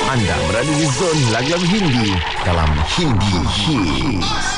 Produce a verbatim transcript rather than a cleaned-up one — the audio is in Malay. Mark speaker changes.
Speaker 1: Anda berada di zon lagu-lagu Hindi dalam Hindi Hits.